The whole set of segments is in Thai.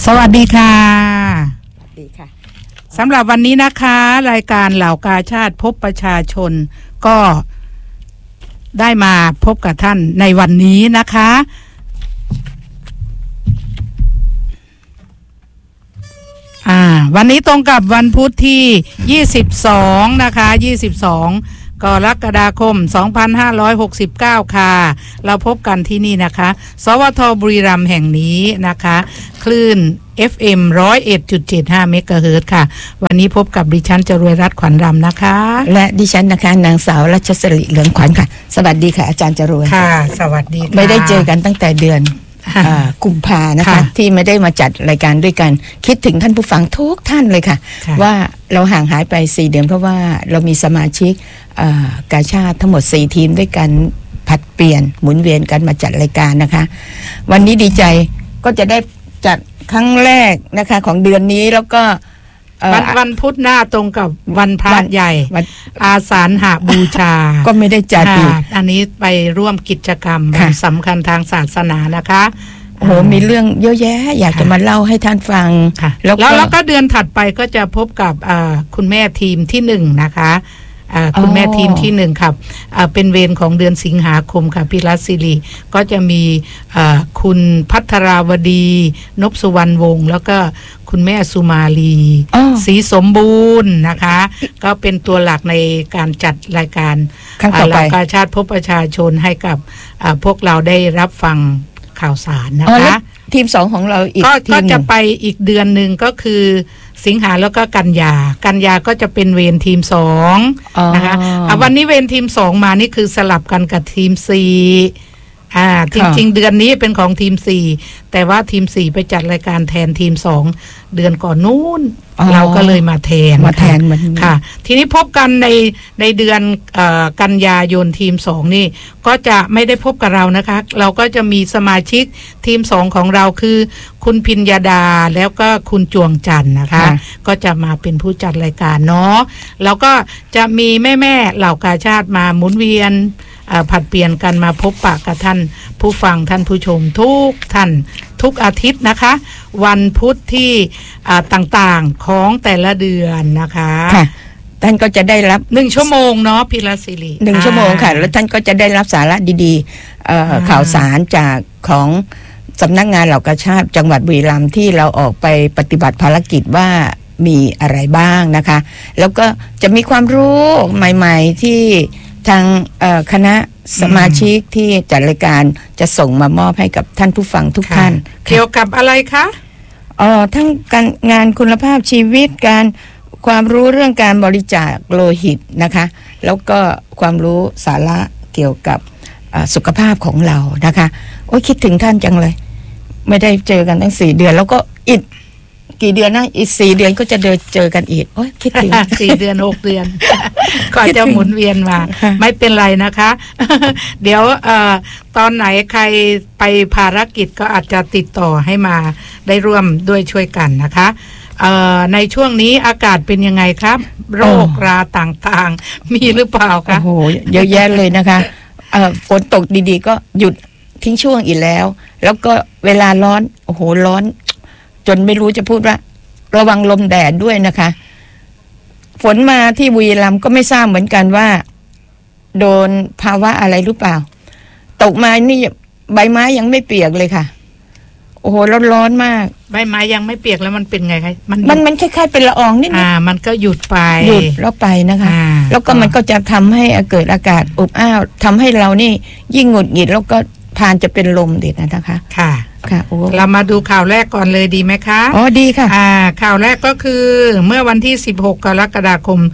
วัสดีค่ะดีค่ะสำหรับวันนี้นะคะรายการเหล่ากาชาติพบประชาชนก็ได้มาพบกับท่านในวันนี้นะคะวันนี้ตรงกับวันพุธที่22นะคะ22กรกฎาคม2569ค่ะเราพบกันที่นี่นะคะสวทบุรีรัมย์แห่งนี้นะคะคลื่น FM 101.75 เมกะเฮิรตซ์ค่ะวันนี้พบกับดิฉันจรวยรัตน์ขวัญรำนะคะและดิฉันนะคะนางสาวรัชศรีเหลืองขวัญค่ะสวัสดีค่ะอาจารย์จรวยค่ะสวัสดีค่ะไม่ได้เจอกันตั้งแต่เดือนกุมภานะคะที่ไม่ได้มาจัดรายการด้วยกันคิดถึงท่านผู้ฟังทุกท่านเลยค่ะว่าเราห่างหายไป4 เดือนเพราะว่าเรามีสมาชิกกาชาติทั้งหมด4 ทีมด้วยกันผัดเปลี่ยนหมุนเวียนกันมาจัดรายการนะคะวันนี้ดีใจก็จะได้จัดครั้งแรกนะคะของเดือนนี้แล้วก็วันพุธหน้าตรงกับวันพระใหญ่อาสาฬหบูชาก็ไม่ได้จัดอีกอันนี้ไปร่วมกิจกรรมสำคัญทางศาสนานะคะโอ้โหมีเรื่องเยอะแยะอยากจะมาเล่าให้ท่านฟังแล้วก็เดือนถัดไปก็จะพบกับคุณแม่ทีมที่1นะคะคุณแม่ทีมที่1ครับเป็นเวรของเดือนสิงหาคมค่ะพิรัตศิริก็จะมีคุณภัทราวดีนพสุวรรณวงศ์แล้วก็คุณแม่สุมาลีศรีสมบูรณ์นะคะก็เป็นตัวหลักในการจัดรายการเหล่ากาชาติพบประชาชนให้กับพวกเราได้รับฟังข่าวสารนะคะทีม2ของเราอีกก็จะไปอีกเดือนหนึ่งก็คือสิงหาแล้วก็กันยาก็จะเป็นเวรทีม2นะคะวันนี้เวรทีม2มานี่คือสลับกันกับทีม4จริงๆเดือนนี้เป็นของทีม4แต่ว่าทีม4ไปจัดรายการแทนทีม2เดือนก่อนนู้นเราก็เลยมาแทนค่ะทีนี้พบกันในเดือนกันยายนทีม2นี่ก็จะไม่ได้พบกับเรานะคะเราก็จะมีสมาชิกทีม2ของเราคือคุณพิญญาดาแล้วก็คุณจวงจันทร์นะคะก็จะมาเป็นผู้จัดรายการเนาะแล้วก็จะมีแม่เหล่ากาชาติมาหมุนเวียนผัดเปลี่ยนกันมาพบปะกับท่านผู้ฟังท่านผู้ชมทุกท่านทุกอาทิตย์นะคะวันพุธที่ต่างๆของแต่ละเดือนนะคะท่านก็จะได้รับ 1 ชั่วโมงเนาะพิรัตศิริ 1 ชั่วโมงค่ะแล้วท่านก็จะได้รับสาระดีๆข่าวสารจากของสำนักงานเหล่ากาชาติจังหวัดบุรีรัมย์ที่เราออกไปปฏิบัติภารกิจว่ามีอะไรบ้างนะคะแล้วก็จะมีความรู้ใหม่ๆที่ทางคณะสมาชิกที่จัดรายการจะส่งมามอบให้กับท่านผู้ฟังทุกท่านเกี่ยวกับอะไรคะทั้งการงานคุณภาพชีวิตการความรู้เรื่องการบริจาคโลหิตนะคะแล้วก็ความรู้สาระเกี่ยวกับสุขภาพของเรานะคะโอ้ยคิดถึงท่านจังเลยไม่ได้เจอกันตั้ง4 เดือนแล้วก็อีกกี่เดือนนะอีก4 เดือนก็จะเจอกันอีกโอ้ยคิดถึง 4 เดือน6 เดือนก็จะหมุนเวียนมาไม่เป็นไรนะคะเดี๋ยวตอนไหนใครไปภารกิจก็อาจจะติดต่อให้มาได้ร่วมด้วยช่วยกันนะคะในช่วงนี้อากาศเป็นยังไงครับโรคราต่างๆมีหรือเปล่าคะโอ้โหเยอะแยะเลยนะคะฝนตกดีๆก็หยุดทิ้งช่วงอีกแล้วแล้วก็เวลาร้อนโอ้โหร้อนจนไม่รู้จะพูดว่าระวังลมแดดด้วยนะคะฝนมาที่บุรีรัมย์ก็ไม่ทราบเหมือนกันว่าโดนภาวะอะไรหรือเปล่าตกมานี่ใบไม้ยังไม่เปียกเลยค่ะโอ้โหร้อนมากใบไม้ยังไม่เปียกแล้วมันเป็นไงคะมันคล้ายๆเป็นละอองนิดๆมันก็หยุดแล้วไปนะคะแล้วก็มันก็จะทำให้เกิดอากาศอบอ้าวทำให้เรานี่ยิ่งหงุดหงิดแล้วก็พานจะเป็นลมเด็ดนะคะค่ะเรามาดูข่าวแรกก่อนเลยดีไหมคะดีค่ะข่าวแรกก็คือเมื่อวันที่16 กรกฎาคม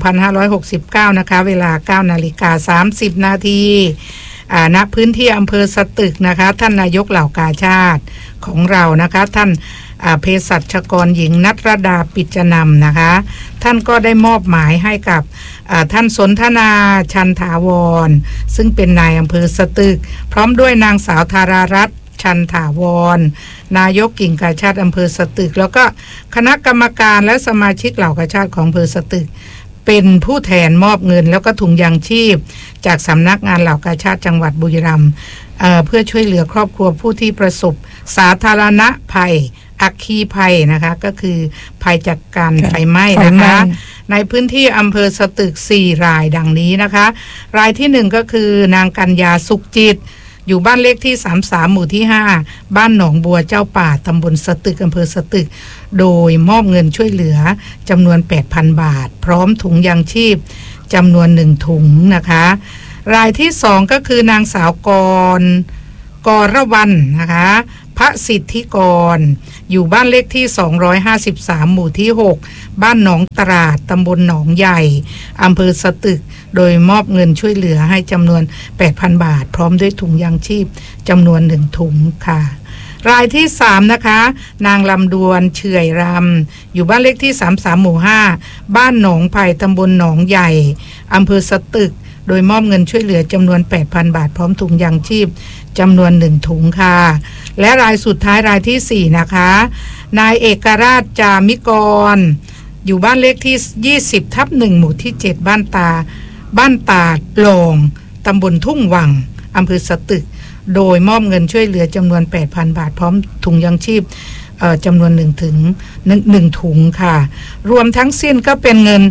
2569นะคะเวลา 9:30 นาทีณพื้นที่อำเภอสตึกนะคะท่านนายกเหล่ากาชาติของเรานะคะท่านเภสัชกรหญิงณัฐรดาปิจนำนะคะท่านก็ได้มอบหมายให้กับท่านสนธนาชันถาวรซึ่งเป็นนายอำเภอสตึกพร้อมด้วยนางสาวธารารัตน์ชันถาวรนายกกิ่งกาชาติอำเภอสตึกแล้วก็คณะกรรมการและสมาชิกเหล่ากาชาติของอำเภอสตึกเป็นผู้แทนมอบเงินแล้วก็ถุงยางชีพจากสำนักงานเหล่ากาชาติจังหวัดบุรีรัมย์เพื่อช่วยเหลือครอบครัวผู้ที่ประสบสาธารณภัยอัคคีภัยนะคะก็คือภัยจากการไฟไหม้นะคะในพื้นที่อำเภอสตึก4รายดังนี้นะคะรายที่1ก็คือนางกัญญาสุขจิตอยู่บ้านเลขที่33หมู่ที่5บ้านหนองบัวเจ้าป่าตำบลสตึกอำเภอสตึกโดยมอบเงินช่วยเหลือจำนวน 8,000 บาทพร้อมถุงยางชีพจำนวน1ถุงนะคะรายที่2ก็คือนางสาวกรวรรณนะคะพระสิทธิกรอยู่บ้านเลขที่253หมู่ที่6บ้านหนองตราดตำบลหนองใหญ่อำเภอสตึกโดยมอบเงินช่วยเหลือให้จำนวน 8,000 บาทพร้อมด้วยถุงยางชีพจำนวน1ถุงค่ะรายที่3นะคะนางลำดวนเฉื่อยรำอยู่บ้านเลขที่33หมู่5บ้านหนองไผ่ตำบลหนองใหญ่อำเภอสตึกโดยมอบเงินช่วยเหลือจำนวน 8,000 บาทพร้อมถุงยางชีพจำนวน1ถุงค่ะและรายสุดท้ายรายที่4นะคะนายเอกราชจามิกรอยู่บ้านเลขที่20/1หมู่ที่7บ้านตาหลองตำบลทุ่งวังอำเภอสตึกโดยมอบเงินช่วยเหลือจำนวน 8,000 บาทพร้อมถุงยางชีพจำนวน1ถุงค่ะรวมทั้งสิ้นก็เป็นเงิน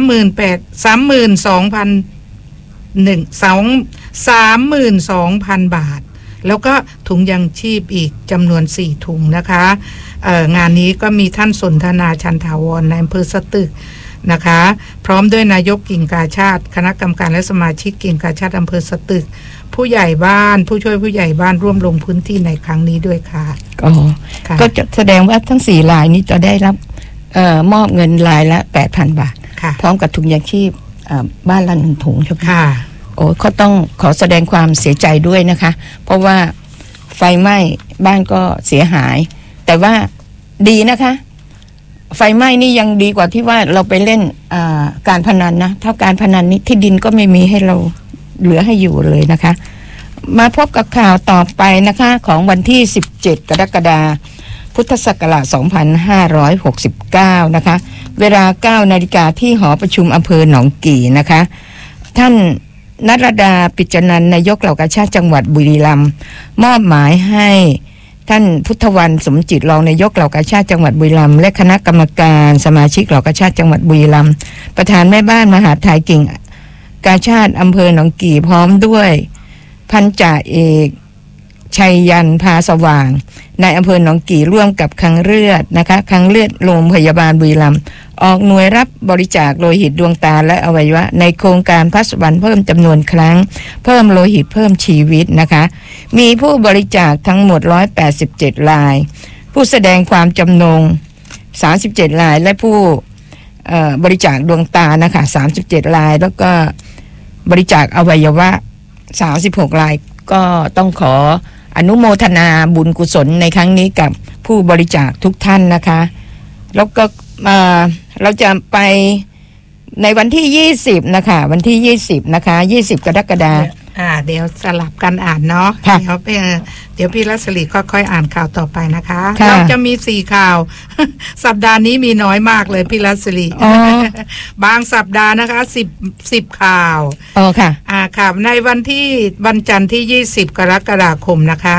32,000 บาทแล้วก็ถุงยางชีพอีกจำนวน4ถุงนะคะงานนี้ก็มีท่านสนทนาชันถาวรในอำเภอสตึกนะคะพร้อมด้วยนายกกิ่งกาชาติคณะกรรมการและสมาชิกกิ่งกาชาติอำเภอสตึกผู้ใหญ่บ้านผู้ช่วยผู้ใหญ่บ้านร่วมลงพื้นที่ในครั้งนี้ด้วยค่ะก็จะแสดงว่าทั้ง4รายนี้จะได้รับมอบเงินรายละ 8,000 บาทพร้อมกับถุงยางชีพบ้านละ1ถุงใช่ไหมค่ะโอ้เขาต้องขอแสดงความเสียใจด้วยนะคะเพราะว่าไฟไหม้บ้านก็เสียหายแต่ว่าดีนะคะไฟไหม้นี่ยังดีกว่าที่ว่าเราไปเล่นการพนันนะถ้าการพนันนี้ที่ดินก็ไม่มีให้เราเหลือให้อยู่เลยนะคะมาพบกับข่าวต่อไปนะคะของวันที่17กรกฎาคมพุทธศักราช2569นะคะเวลา 9 นาฬิกาที่หอประชุมอำเภอหนองกี่นะคะท่านณรดาปิจนันท์นายกเหล่ากาชาติจังหวัดบุรีรัมย์มอบหมายให้ท่านพุทธวรรณสมจิตรองนายกเหล่ากาชาติจังหวัดบุรีรัมย์และคณะกรรมการสมาชิกเหล่ากาชาติจังหวัดบุรีรัมย์ประธานแม่บ้านมหาดไทยกิ่งกาชาติอำเภอหนองกี่พร้อมด้วยพันจ่าเอกชัยยันพาสว่างในอำเภอหนองกี่ร่วมกับคลังเลือดนะคะคลังเลือดโรงพยาบาลบุรีรัมย์ออกหน่วยรับบริจาคโลหิตดวงตาและอวัยวะในโครงการพัสวรรณเพิ่มจำนวนครั้งเพิ่มโลหิตเพิ่มชีวิตนะคะมีผู้บริจาคทั้งหมด187รายผู้แสดงความจำนง37รายและผู้บริจาคดวงตานะคะ37รายแล้วก็บริจาคอวัยวะ36รายก็ต้องขออนุโมทนาบุญกุศลในครั้งนี้กับผู้บริจาคทุกท่านนะคะแล้วก็เราจะไปในวันที่20นะคะวันที่20นะคะ20กรกฎาคมเดี๋ยวสลับกันอ่านเนาะเดี๋ยวพี่รัศมีค่อยๆอ่านข่าวต่อไปนะคะเราจะมี4ข่าวสัปดาห์นี้มีน้อยมากเลยพี่รัศมีบางสัปดาห์นะคะ10ข่าวค่ะค่ะในวันจันทร์ที่20กรกฎาคมนะคะ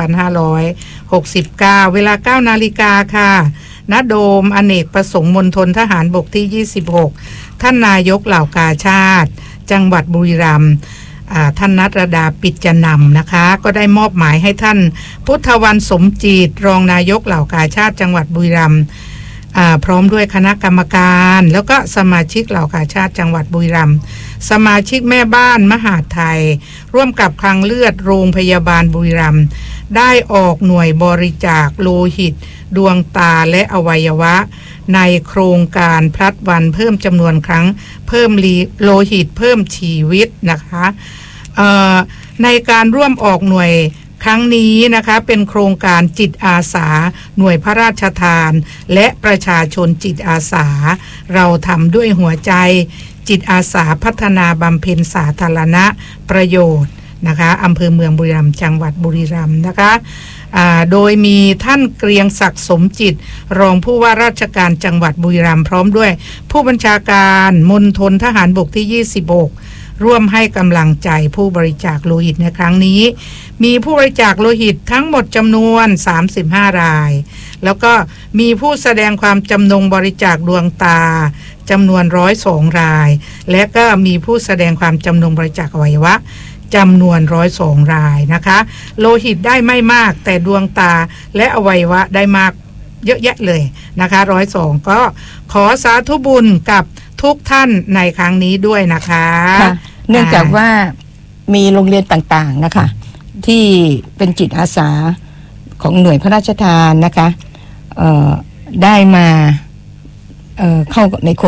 2569เวลา 9 นาฬิกาค่ะณโดมอเนกประสงค์มณฑลทหารบกที่26ท่านนายกเหล่ากาชาติจังหวัดบุรีรัมย์ท่านณรดาปิจนำนะคะก็ได้มอบหมายให้ท่านพุทธวรรณสมจิตรองนายกเหล่ากาชาติจังหวัดบุรีรัมย์พร้อมด้วยคณะกรรมการแล้วก็สมาชิกเหล่ากาชาติจังหวัดบุรีรัมย์สมาชิกแม่บ้านมหาดไทยร่วมกับคลังเลือดโรงพยาบาลบุรีรัมย์ได้ออกหน่วยบริจาคโลหิตดวงตาและอวัยวะในโครงการพลัดวันเพิ่มจำนวนครั้งเพิ่มโลหิตเพิ่มชีวิตนะคะในการร่วมออกหน่วยครั้งนี้นะคะเป็นโครงการจิตอาสาหน่วยพระราชทานและประชาชนจิตอาสาเราทำด้วยหัวใจจิตอาสาพัฒนาบำเพ็ญสาธารณประโยชน์นะคะอำเภอเมืองบุรีรัมย์จังหวัดบุรีรัมย์นะคะโดยมีท่านเกรียงศักดิ์สมจิตรองผู้ว่าราชการจังหวัดบุรีรัมย์พร้อมด้วยผู้บัญชาการมณฑลทหารบกที่26 ร่วมให้กำลังใจผู้บริจาคโลหิตในครั้งนี้มีผู้บริจาคโลหิตทั้งหมดจำนวน35รายแล้วก็มีผู้แสดงความจำนงบริจาคดวงตาจำนวน102รายและก็มีผู้แสดงความจำนงบริจาคอวัยวะจำนวน102รายนะคะโลหิตได้ไม่มากแต่ดวงตาและอวัยวะได้มากเยอะแยะเลยนะคะ102ก็ขอสาธุบุญกับทุกท่านในครั้งนี้ด้วยนะคะเนื่องจากว่ามีโรงเรียนต่างๆนะคะที่เป็นจิตอาสาของหน่วยพระราชทานนะคะได้มาเข้าในโครง